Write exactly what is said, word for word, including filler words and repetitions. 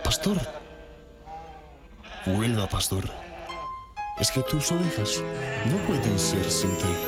Pastor. Vuelva, pastor. Es que tus ovejas no pueden ser sin ti.